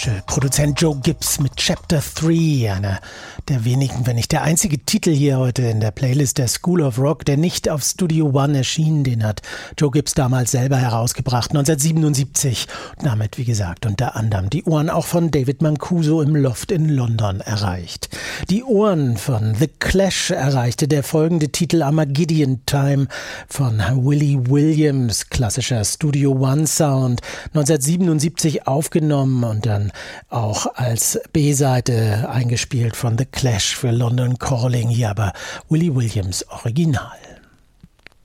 Produzent Joe Gibbs mit Chapter 3, einer der wenigen, wenn nicht der einzige Titel hier heute in der Playlist der School of Rock, der nicht auf Studio One erschien. Den hat Joe Gibbs damals selber herausgebracht, 1977. Und damit, wie gesagt, unter anderem die Ohren auch von David Mancuso im Loft in London erreicht. Die Ohren von The Clash erreichte der folgende Titel Armageddon Time von Willie Williams, klassischer Studio One Sound, 1977 aufgenommen und dann auch als B-Seite eingespielt von The Clash für London Calling, hier aber Willie Williams Original.